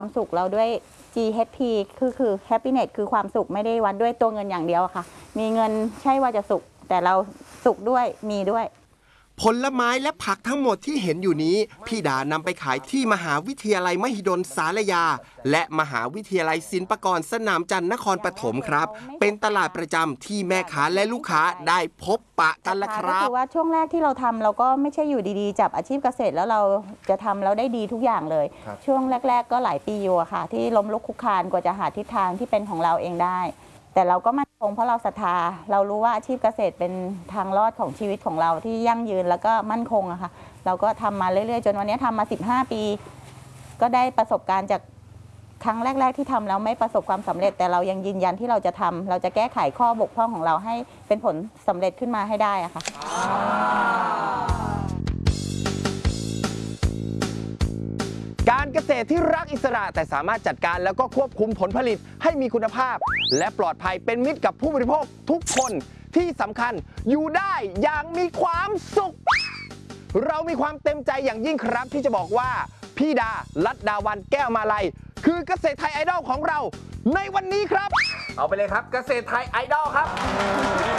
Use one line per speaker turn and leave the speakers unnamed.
ความสุขเราด้วย GHT คือ happiness คือความสุขไม่ได้วัดด้วยตัวเงินอย่างเดียวค่ะมีเงินใช่ว่าจะสุขแต่เราสุขด้วยมีด้วย
ผลไม้และผักทั้งหมดที่เห็นอยู่นี้พี่ดานำไปขายที่มหาวิทยาลัยมหิดลสารยาและมหาวิทยาลัยศิลปากรสนามจันทร์นครปฐมครับเป็นตลาดประจำที่แม่ค้าและลูกค้าได้พบปะกันละครับ
ก็คือว่าช่วงแรกที่เราทำเราก็ไม่ใช่อยู่ดีๆจับอาชีพเกษตรแล้วเราจะทำแล้วได้ดีทุกอย่างเลยช่วงแรกๆก็หลายปีอยู่อะค่ะที่ล้มลุกคลุกคลานกว่าจะหาทิศทางที่เป็นของเราเองได้แต่เราก็มั่นคงเพราะเราศรัทธาเรารู้ว่าอาชีพเกษตรเป็นทางรอดของชีวิตของเราที่ยั่งยืนแล้วก็มั่นคงอะค่ะเราก็ทำมาเรื่อยๆจนวันนี้ทำมา15 ปีก็ได้ประสบการณ์จากครั้งแรกๆที่ทำแล้วไม่ประสบความสำเร็จแต่เรายังยืนยันที่เราจะทำเราจะแก้ไขข้อบกพร่องของเราให้เป็นผลสำเร็จขึ้นมาให้ได้อะค่ะ
การเกษตรที่รักอิสระแต่สามารถจัดการแล้วก็ควบคุมผลผลิตให้มีคุณภาพและปลอดภัยเป็นมิตรกับผู้บริโภคทุกคนที่สำคัญอยู่ได้อย่างมีความสุขเรามีความเต็มใจอย่างยิ่งครับที่จะบอกว่าพี่ดาลัดดาวันแก้วมาลัยคือเกษตรไทยไอดอลของเราในวันนี้ครับเอาไปเลยครับเกษตรไทยไอดอลครับ